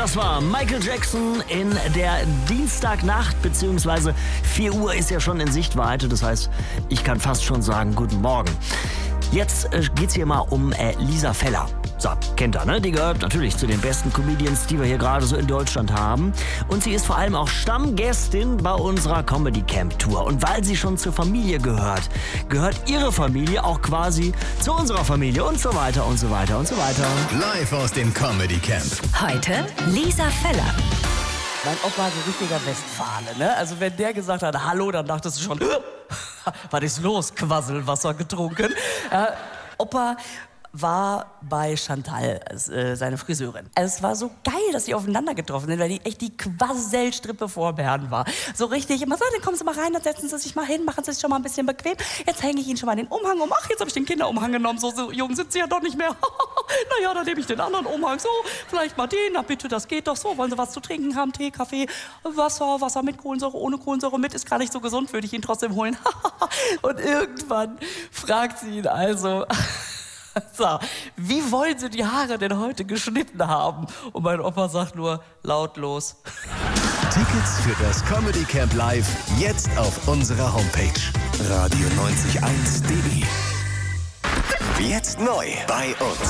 Das war Michael Jackson in der Dienstagnacht, beziehungsweise 4 Uhr ist ja schon in Sichtweite. Das heißt, ich kann fast schon sagen, guten Morgen. Jetzt geht's hier mal um Lisa Feller. So, kennt ihr, ne? Die gehört natürlich zu den besten Comedians, die wir hier gerade so in Deutschland haben. Und sie ist vor allem auch Stammgästin bei unserer Comedy Camp Tour. Und weil sie schon zur Familie gehört, gehört ihre Familie auch quasi zu unserer Familie und so weiter und so weiter und so weiter. Live aus dem Comedy Camp. Heute Lisa Feller. Mein Opa so richtiger Westfale, ne? Also wenn der gesagt hat, hallo, dann dachtest du schon, was ist los? Quasselwasser getrunken. Opa war bei Chantal, seine Friseurin. Es war so geil, dass die aufeinander getroffen sind, weil die echt die Quasselstrippe vor Bern war. So richtig immer so, dann kommen Sie mal rein, dann setzen Sie sich mal hin, machen Sie sich schon mal ein bisschen bequem. Jetzt hänge ich Ihnen schon mal den Umhang um. Ach, jetzt habe ich den Kinderumhang genommen. So jung sind Sie ja doch nicht mehr. Naja, dann nehme ich den anderen Umhang. So, vielleicht mal den. Na bitte, das geht doch so. Wollen Sie was zu trinken haben? Tee, Kaffee, Wasser mit Kohlensäure, ohne Kohlensäure mit. Ist gar nicht so gesund, würde ich ihn trotzdem holen. Und irgendwann fragt sie ihn also... So, wie wollen Sie die Haare denn heute geschnitten haben? Und mein Opa sagt nur lautlos. Tickets für das Comedy Camp Live jetzt auf unserer Homepage radio901.de. Jetzt neu bei uns.